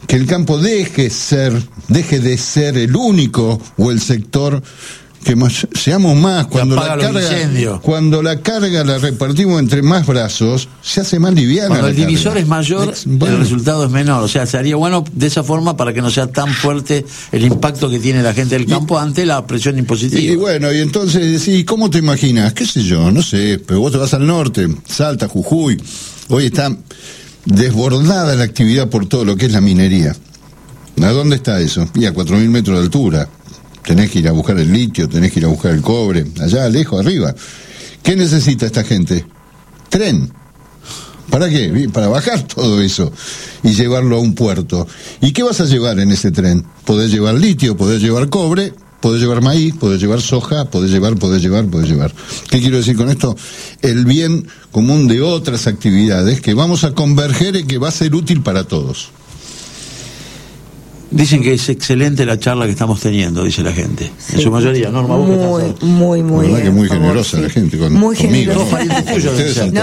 que el campo deje de ser el único o el sector que seamos más. Cuando la carga la repartimos entre más brazos, se hace más liviana. Cuando el divisor carga es mayor, bueno, el resultado es menor. O sea, sería bueno de esa forma para que no sea tan fuerte el impacto que tiene la gente del campo ante la presión impositiva. Y bueno, y entonces decís, ¿cómo te imaginas? ¿Qué sé yo? No sé, pero vos te vas al norte, Salta, Jujuy. Hoy está desbordada la actividad por todo lo que es la minería. ¿A dónde está eso? Y a 4.000 metros de altura. Tenés que ir a buscar el litio, tenés que ir a buscar el cobre, allá lejos, arriba. ¿Qué necesita esta gente? Tren. ¿Para qué? Para bajar todo eso y llevarlo a un puerto. ¿Y qué vas a llevar en ese tren? Podés llevar litio, podés llevar cobre, podés llevar maíz, podés llevar soja, podés llevar. ¿Qué quiero decir con esto? El bien común de otras actividades que vamos a converger y que va a ser útil para todos. Dicen que es excelente la charla que estamos teniendo, dice la gente. Sí. En su mayoría, Norma, vos muy la verdad que muy generosa la gente muy conmigo. Todos parientes tuyos.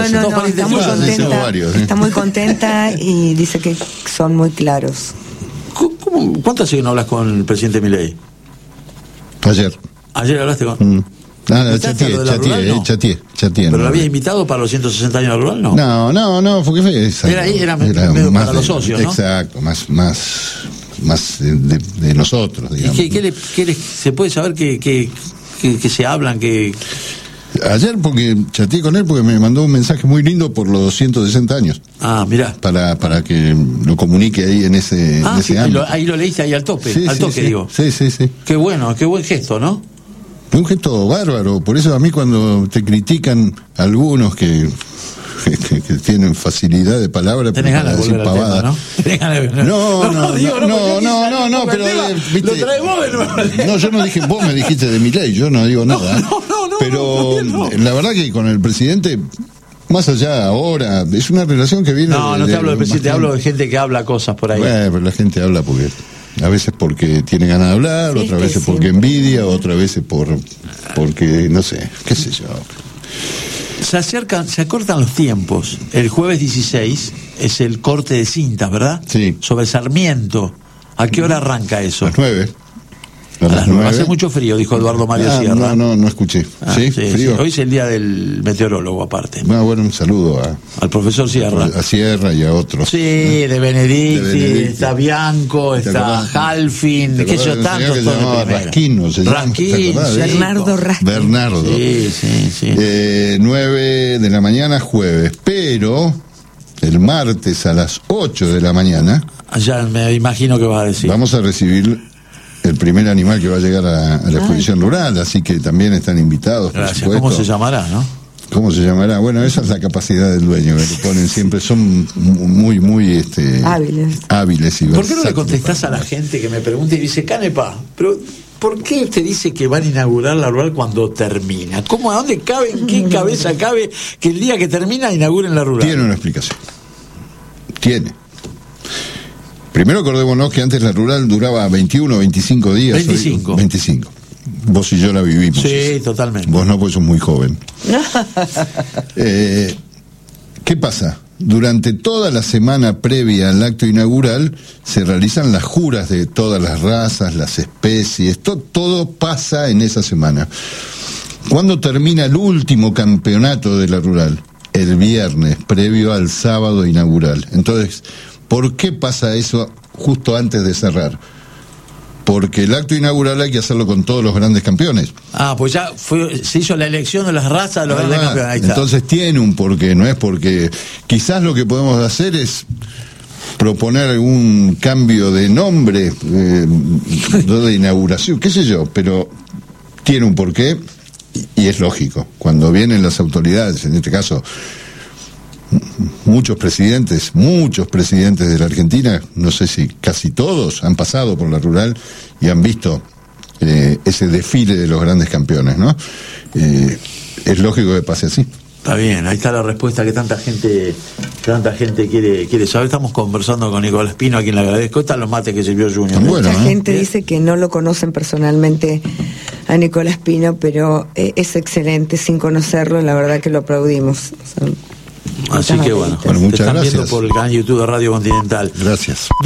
Está muy contenta y dice que son muy claros. ¿Cuánto hace que no hablas con el presidente Milei? Ayer hablaste con... Chateé. ¿Pero lo habías invitado para los 160 años de Rural, no? No, porque fue era medio más para los socios, ¿no? Exacto, más de nosotros, digamos. ¿Y qué se puede saber que se hablan, que... Ayer porque chateé con él porque me mandó un mensaje muy lindo por los 160 años. Ah, mirá. Para que lo comunique ahí en ese ámbito. Ahí lo leíste ahí al tope, sí, digo. Sí. Qué bueno, qué buen gesto, ¿no? Un gesto bárbaro. Por eso a mí cuando te critican algunos que tienen facilidad de palabra para decir pavada. ¿No? No, pero ¿viste? Lo traes vos de nuevo. No, yo no dije, vos me dijiste de Milei, yo no digo nada. Pero la verdad que con el presidente, más allá ahora, es una relación que viene. No te hablo del presidente, hablo de gente que habla cosas por ahí. Bueno, pero la gente habla porque a veces porque tiene ganas de hablar, otras veces porque envidia, otras veces porque no sé, qué sé yo. Se acortan los tiempos. El jueves 16 es el corte de cintas, ¿verdad? Sí. Sobre Sarmiento. ¿A qué hora arranca eso? A las 9. A las 9. Hace mucho frío, dijo Eduardo Mario Sierra. No escuché. ¿Sí? ¿Frío? Sí. Hoy es el día del meteorólogo, aparte. Bueno, un saludo al profesor Sierra. A Sierra y a otros. Sí, de Benedicti, está Bianco, está Halfin, qué sé yo, tantos. Rasquín, ¿no se llama? Bernardo Rasquín. Bernardo. Sí. 9 de la mañana, jueves. Pero el martes a las 8 de la mañana. Ya me imagino que vas a decir. Vamos a recibir el primer animal que va a llegar a la exposición rural, así que también están invitados. Gracias. Por supuesto. ¿Cómo se llamará, no? ¿Cómo se llamará? Bueno, esa es la capacidad del dueño, que lo ponen siempre, son muy hábiles y ¿Por qué no le contestás a la gente que me pregunta y dice, Canepa, pero ¿por qué usted dice que van a inaugurar la rural cuando termina? ¿Cómo, a dónde cabe, en qué cabeza cabe que el día que termina inauguren la rural? Tiene una explicación. Primero acordémonos que antes la rural duraba 21 o 25 días. 25. Vos y yo la vivimos. Sí, totalmente. Vos no, pues sos muy joven. ¿Qué pasa? Durante toda la semana previa al acto inaugural se realizan las juras de todas las razas, las especies, todo pasa en esa semana. ¿Cuándo termina el último campeonato de la rural? El viernes, previo al sábado inaugural. Entonces, ¿por qué pasa eso justo antes de cerrar? Porque el acto inaugural hay que hacerlo con todos los grandes campeones. Pues ya se hizo la elección de las razas de los grandes campeones. Ahí está. Entonces tiene un porqué, no es porque quizás lo que podemos hacer es proponer algún cambio de nombre, de inauguración, qué sé yo, pero tiene un porqué y es lógico. Cuando vienen las autoridades, en este caso muchos presidentes de la Argentina, no sé si casi todos, han pasado por la rural y han visto ese desfile de los grandes campeones, ¿no? Es lógico que pase así. Está bien, ahí está la respuesta que tanta gente quiere saber. Estamos conversando con Nicolás Pino, a quien le agradezco. Están los mates que sirvió Junior. Mucha gente dice que no lo conocen personalmente a Nicolás Pino, pero es excelente sin conocerlo, la verdad que lo aplaudimos. Así que bueno, muchas te están gracias. viendo por el canal YouTube de Radio Continental. Gracias.